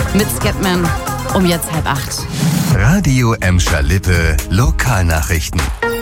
mit Scatman um jetzt 7:30. Radio Emscher Lippe Lokalnachrichten.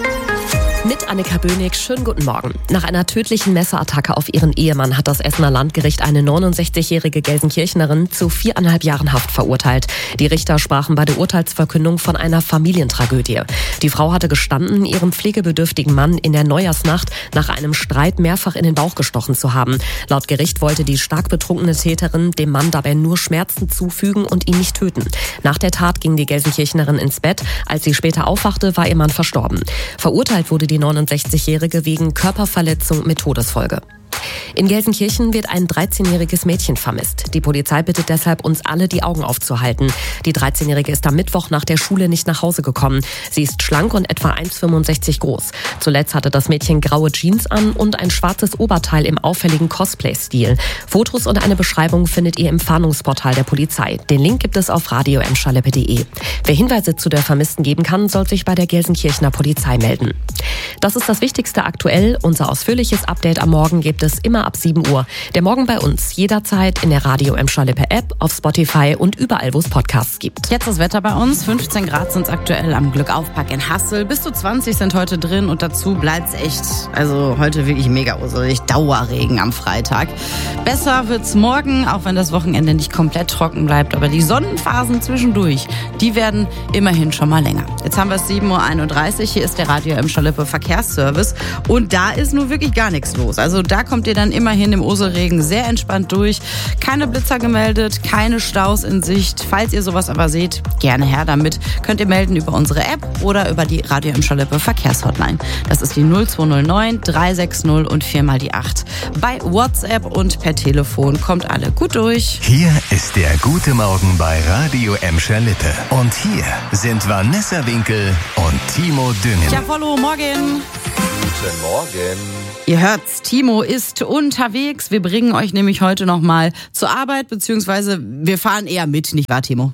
Mit Annika Bönig, schönen guten Morgen. Nach einer tödlichen Messerattacke auf ihren Ehemann hat das Essener Landgericht eine 69-jährige Gelsenkirchenerin zu 4,5 Jahren Haft verurteilt. Die Richter sprachen bei der Urteilsverkündung von einer Familientragödie. Die Frau hatte gestanden, ihrem pflegebedürftigen Mann in der Neujahrsnacht nach einem Streit mehrfach in den Bauch gestochen zu haben. Laut Gericht wollte die stark betrunkene Täterin dem Mann dabei nur Schmerzen zufügen und ihn nicht töten. Nach der Tat ging die Gelsenkirchenerin ins Bett. Als sie später aufwachte, war ihr Mann verstorben. Verurteilt wurde die 69-Jährige wegen Körperverletzung mit Todesfolge. In Gelsenkirchen wird ein 13-jähriges Mädchen vermisst. Die Polizei bittet deshalb, uns alle die Augen aufzuhalten. Die 13-Jährige ist am Mittwoch nach der Schule nicht nach Hause gekommen. Sie ist schlank und etwa 1,65 groß. Zuletzt hatte das Mädchen graue Jeans an und ein schwarzes Oberteil im auffälligen Cosplay-Stil. Fotos und eine Beschreibung findet ihr im Fahndungsportal der Polizei. Den Link gibt es auf radioemscherlippe.de. Wer Hinweise zu der Vermissten geben kann, soll sich bei der Gelsenkirchener Polizei melden. Das ist das Wichtigste aktuell. Unser ausführliches Update am Morgen gibt es immer ab 7 Uhr. Der Morgen bei uns jederzeit in der Radio Emscher Lippe App, auf Spotify und überall, wo es Podcasts gibt. Jetzt das Wetter bei uns. 15 Grad sind es aktuell am Glückaufpark in Hassel. Bis zu 20 sind heute drin und dazu bleibt es echt, also heute wirklich mega urselig. Dauerregen am Freitag. Besser wird's morgen, auch wenn das Wochenende nicht komplett trocken bleibt. Aber die Sonnenphasen zwischendurch, die werden immerhin schon mal länger. Jetzt haben wir es 7:31 Uhr. Hier ist der Radio Emscher Lippe Verkehrsservice. Und da ist nun wirklich gar nichts los. Also da kommt ihr dann immerhin im Ursellregen sehr entspannt durch. Keine Blitzer gemeldet, keine Staus in Sicht. Falls ihr sowas aber seht, gerne her damit. Könnt ihr melden über unsere App oder über die Radio Emscher Lippe Verkehrshotline. Das ist die 0209 360 und 4 die 8. Bei WhatsApp und per Telefon kommt alle gut durch. Hier ist der gute Morgen bei Radio Emscher Lippe. Und hier sind Vanessa Winkel und Timo Düngen. Ja, hallo, morgen. Guten Morgen. Ihr hört's, Timo ist unterwegs. Wir bringen euch nämlich heute nochmal zur Arbeit, beziehungsweise wir fahren eher mit, nicht wahr, Timo?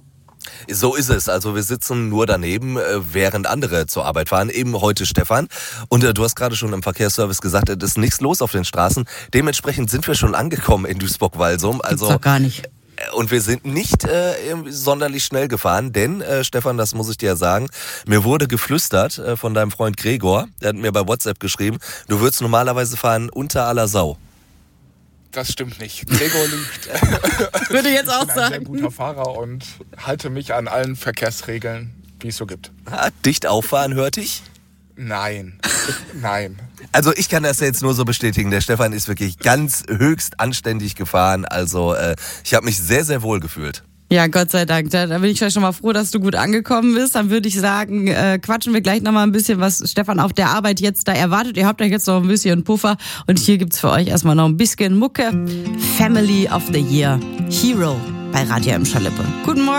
So ist es. Also wir sitzen nur daneben, während andere zur Arbeit fahren. Eben heute Stefan. Und du hast gerade schon im Verkehrsservice gesagt, es ist nichts los auf den Straßen. Dementsprechend sind wir schon angekommen in Duisburg-Walsum. Also doch gar nicht. Und wir sind nicht sonderlich schnell gefahren, denn, Stefan, das muss ich dir ja sagen, mir wurde geflüstert von deinem Freund Gregor, der hat mir bei WhatsApp geschrieben, du würdest normalerweise fahren unter aller Sau. Das stimmt nicht. Gregor lügt. Würde jetzt auch ich bin ein sagen. sehr guter Fahrer und halte mich an allen Verkehrsregeln, wie es so gibt. Dicht auffahren, hörte ich? Nein. Also ich kann das jetzt nur so bestätigen. Der Stefan ist wirklich ganz höchst anständig gefahren. Also ich habe mich sehr, sehr wohl gefühlt. Ja, Gott sei Dank. Da bin ich ja schon mal froh, dass du gut angekommen bist. Dann würde ich sagen, quatschen wir gleich nochmal ein bisschen, was Stefan auf der Arbeit jetzt da erwartet. Ihr habt euch jetzt noch ein bisschen Puffer. Und hier gibt's für euch erstmal noch ein bisschen Mucke. Family of the Year. Hero bei Radio Emscher Lippe. Guten Morgen.